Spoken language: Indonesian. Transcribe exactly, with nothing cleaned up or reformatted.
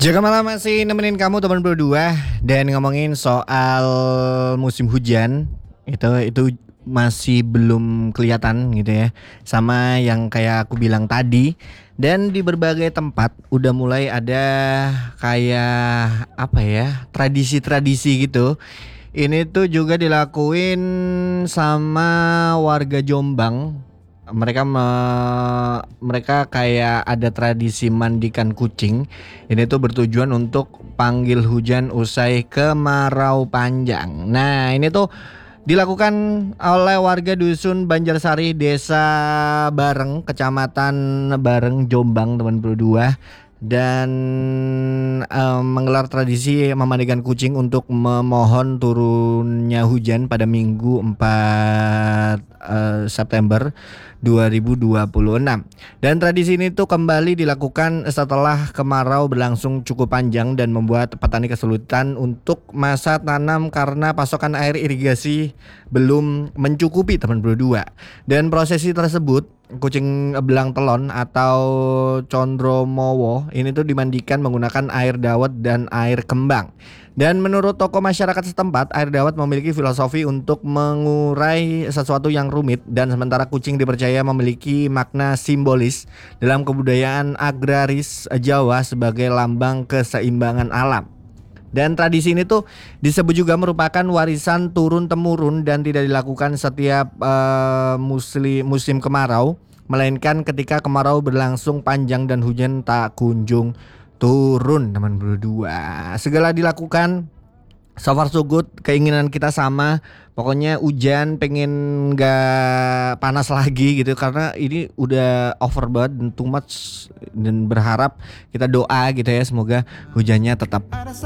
Jaga Malam masih nemenin kamu teman berdua dan ngomongin soal musim hujan. Itu itu masih belum kelihatan gitu ya. Sama yang kayak aku bilang tadi. Dan di berbagai tempat udah mulai ada kayak apa ya, tradisi-tradisi gitu. Ini tuh juga dilakuin sama warga Jombang. Mereka me- mereka kayak ada tradisi mandikan kucing. Ini tuh bertujuan untuk panggil hujan usai kemarau panjang. Nah, ini tuh dilakukan oleh warga dusun Banjarsari, Desa Bareng, Kecamatan Bareng, Jombang, teman berdua. Dan em, menggelar tradisi memandikan kucing untuk memohon turunnya hujan pada Minggu empat eh, September dua ribu dua puluh enam. Dan tradisi ini tuh kembali dilakukan setelah kemarau berlangsung cukup panjang dan membuat petani kesulitan untuk masa tanam karena pasokan air irigasi belum mencukupi, teman berdua. Dan prosesi tersebut kucing belang telon atau condromowo ini tuh dimandikan menggunakan air dawet dan air kembang. Dan menurut tokoh masyarakat setempat, air dawet memiliki filosofi untuk mengurai sesuatu yang rumit, dan sementara kucing dipercaya memiliki makna simbolis dalam kebudayaan agraris Jawa sebagai lambang keseimbangan alam. Dan tradisi ini tuh disebut juga merupakan warisan turun temurun dan tidak dilakukan setiap eh, musli, musim kemarau, melainkan ketika kemarau berlangsung panjang dan hujan tak kunjung turun, teman berdua. Segala dilakukan, so far so good, keinginan kita sama. Pokoknya hujan pengen gak panas lagi gitu, karena ini udah over banget dan too much. Dan berharap kita doa gitu ya, semoga hujannya tetap